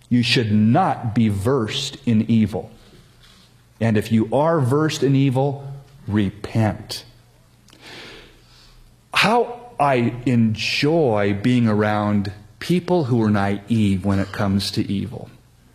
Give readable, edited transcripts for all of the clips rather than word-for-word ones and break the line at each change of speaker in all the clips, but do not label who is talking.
You should not be versed in evil. And if you are versed in evil, repent. How I enjoy being around people who are naive when it comes to evil.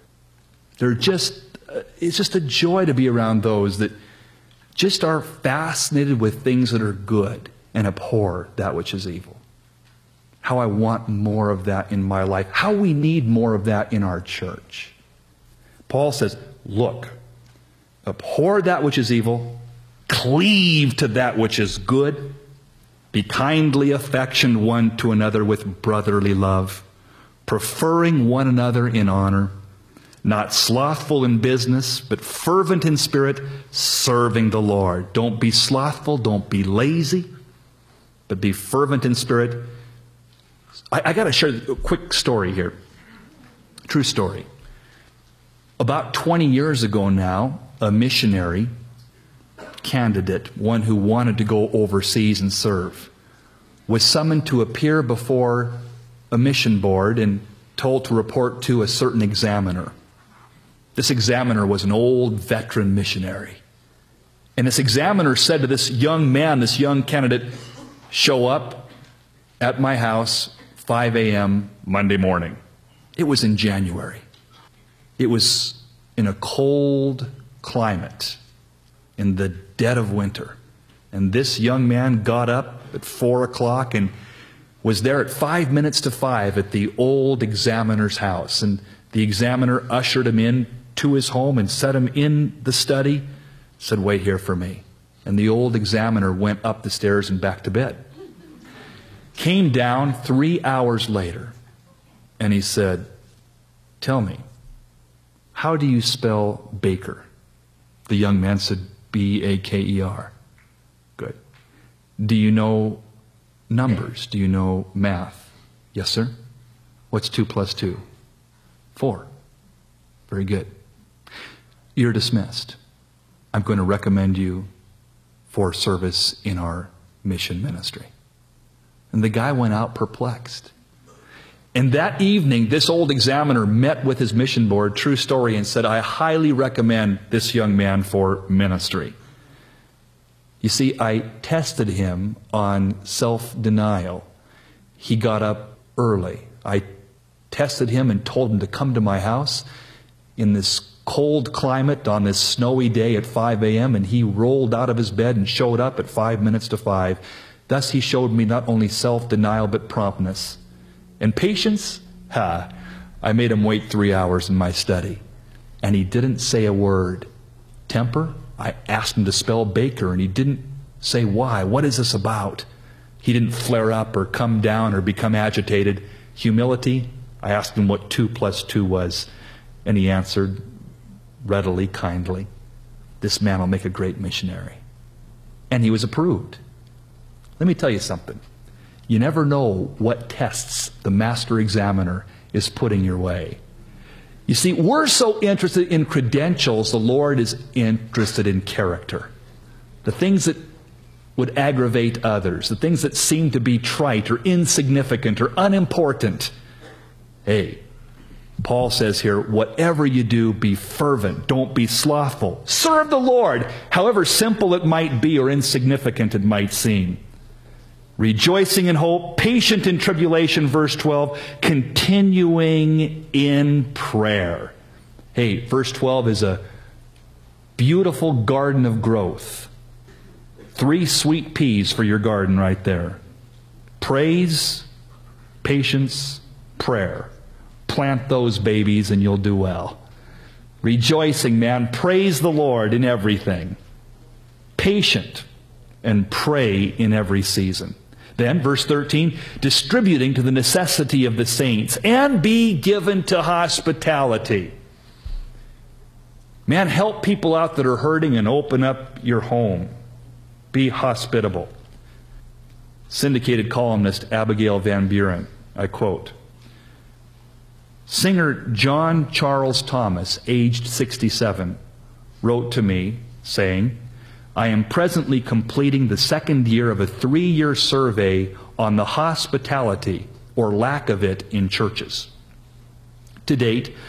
It's just a joy to be around those that just are fascinated with things that are good and abhor that which is evil. How I want more of that in my life. How we need more of that in our church. Paul says, look, abhor that which is evil, cleave to that which is good, be kindly affectioned one to another with brotherly love, preferring one another in honor, not slothful in business, but fervent in spirit, serving the Lord. Don't be slothful, don't be lazy, but be fervent in spirit. I got to share a quick story here. True story. About 20 years ago now, a missionary candidate, one who wanted to go overseas and serve, was summoned to appear before a mission board and told to report to a certain examiner. This examiner was an old veteran missionary. And this examiner said to this young man, this young candidate, show up at my house 5 a.m. Monday morning. It was in January. It was in a cold climate in the dead of winter. And this young man got up at 4 o'clock and was there at 5 minutes to 5 at the old examiner's house. And the examiner ushered him in to his home and set him in the study, said, wait here for me. And the old examiner went up the stairs and back to bed. Came down 3 hours later, and he said, tell me, how do you spell Baker? The young man said, B-A-K-E-R. Good. Do you know numbers? Do you know math? Yes, sir. What's 2 plus 2? 4. Very good. You're dismissed. I'm going to recommend you for service in our mission ministry. And the guy went out perplexed. And that evening, this old examiner met with his mission board, true story, and said, I highly recommend this young man for ministry. You see, I tested him on self-denial. He got up early. I tested him and told him to come to my house in this cold climate on this snowy day at 5 a.m. And he rolled out of his bed and showed up at 5 minutes to 5. Thus he showed me not only self-denial but promptness. And patience? I made him wait 3 hours in my study. And he didn't say a word. Temper? I asked him to spell Baker, and he didn't say why. What is this about? He didn't flare up or come down or become agitated. Humility? I asked him what 2 plus 2 was. And he answered readily, kindly, this man will make a great missionary. And he was approved. Let me tell you something. You never know what tests the master examiner is putting your way. You see, we're so interested in credentials, the Lord is interested in character. The things that would aggravate others, the things that seem to be trite or insignificant or unimportant. Hey, Paul says here, whatever you do, be fervent. Don't be slothful. Serve the Lord, however simple it might be or insignificant it might seem. Rejoicing in hope, patient in tribulation, verse 12, continuing in prayer. Hey, verse 12 is a beautiful garden of growth. 3 sweet peas for your garden right there. Praise, patience, prayer. Plant those babies and you'll do well. Rejoicing, man. Praise the Lord in everything. Patient and pray in every season. Then, verse 13, distributing to the necessity of the saints and be given to hospitality. Man, help people out that are hurting and open up your home. Be hospitable. Syndicated columnist Abigail Van Buren, I quote, singer John Charles Thomas, aged 67, wrote to me saying, I am presently completing the 2nd year of a 3-year survey on the hospitality or lack of it in churches. To date,